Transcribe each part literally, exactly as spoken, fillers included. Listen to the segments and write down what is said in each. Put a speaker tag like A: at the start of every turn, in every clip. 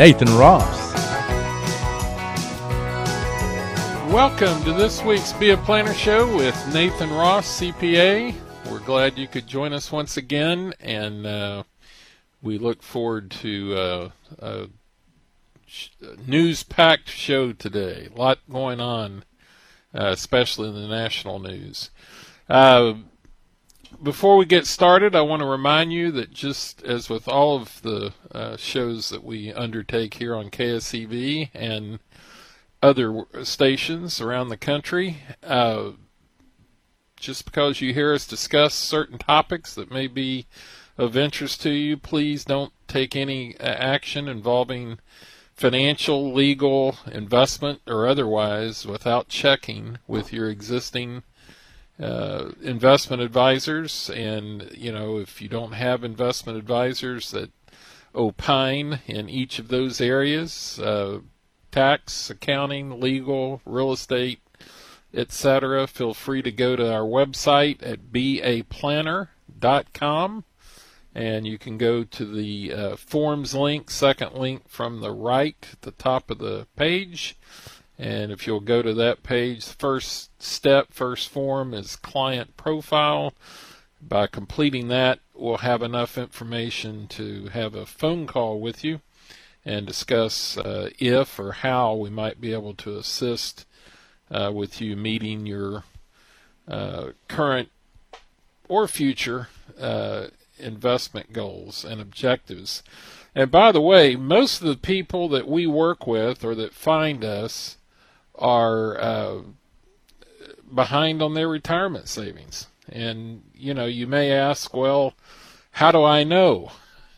A: Nathan Ross.
B: Welcome to this week's Be a Planner Show with Nathan Ross, C P A. We're glad you could join us once again, and uh, we look forward to uh, a news-packed show today. A lot going on, uh, especially in the national news. Uh, before we get started, I want to remind you that just as with all of the uh, shows that we undertake here on K S E V and other stations around the country, uh, just because you hear us discuss certain topics that may be of interest to you, please don't take any uh, action involving financial, legal, investment, or otherwise without checking with your existing uh, investment advisors. And, you know, if you don't have investment advisors that opine in each of those areas, uh, tax, accounting, legal, real estate, et cetera, feel free to go to our website at be a planner dot com, and you can go to the uh, forms link, second link from the right at the top of the page. And if you'll go to that page, the first step, first form is client profile. By completing that, we'll have enough information to have a phone call with you and discuss uh, if or how we might be able to assist uh, with you meeting your uh, current or future uh, investment goals and objectives. And by the way, most of the people that we work with or that find us are uh, behind on their retirement savings. And, you know, you may ask, well, how do I know?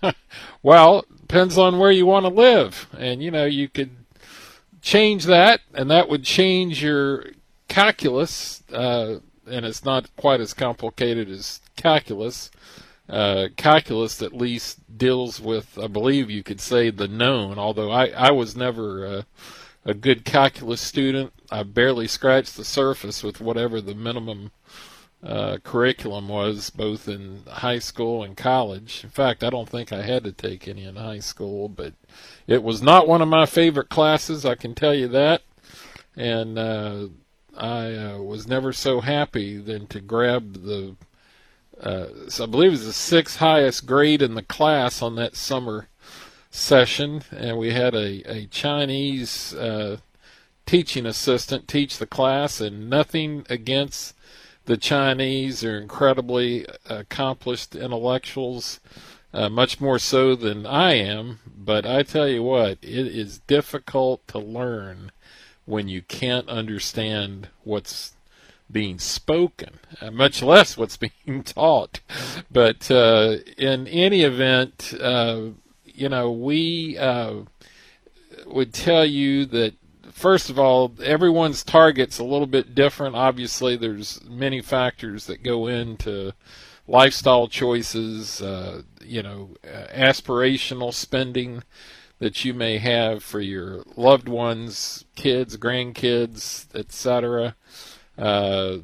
B: Well, depends on where you want to live. And, you know, you could change that, and that would change your calculus. Uh, and it's not quite as complicated as calculus. Uh, calculus at least deals with, I believe you could say, the known, although I, I was never uh, a good calculus student. I barely scratched the surface with whatever the minimum Uh, curriculum was, both in high school and college. In fact, I don't think I had to take any in high school, but it was not one of my favorite classes, I can tell you that. And uh, I uh, was never so happy than to grab the, uh, so I believe it was the sixth highest grade in the class on that summer session, and we had a, a Chinese uh, teaching assistant teach the class, and nothing against the Chinese. Are incredibly accomplished intellectuals, uh, much more so than I am. But I tell you what, it is difficult to learn when you can't understand what's being spoken, uh, much less what's being taught. But uh, in any event, uh, you know, we uh, would tell you that, first of all, everyone's target's a little bit different. Obviously, there's many factors that go into lifestyle choices, uh, you know, uh, aspirational spending that you may have for your loved ones, kids, grandkids, et cetera. Uh,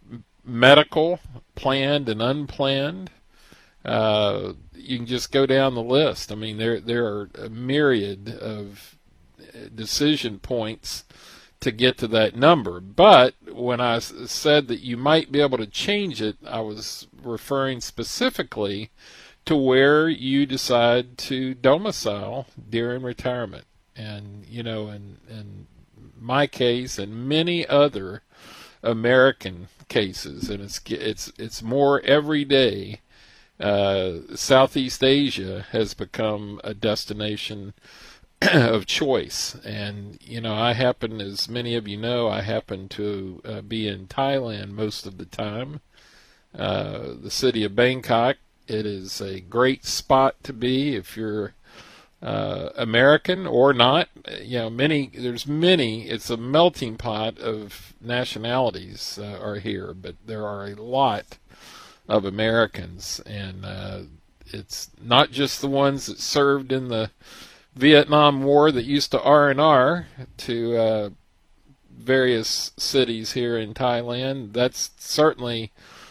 B: medical, planned and unplanned. Uh, you can just go down the list. I mean, there there are a myriad of decision points to get to that number. But when I said that you might be able to change it, I was referring specifically to where you decide to domicile during retirement. And, you know, in, in my case and many other American cases, and it's it's it's more every day, uh, Southeast Asia has become a destination of choice. And, you know, I happen, as many of you know, I happen to uh, be in Thailand most of the time, uh, the city of Bangkok. It is a great spot to be if you're uh, American or not. You know, many, there's many, it's a melting pot of nationalities uh, are here, but there are a lot of Americans, and uh, it's not just the ones that served in the Vietnam War that used to R and R to uh, various cities here in Thailand. That's certainly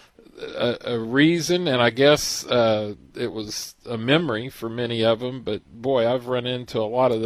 B: a, a reason, and I guess uh, it was a memory for many of them. But boy, I've run into a lot of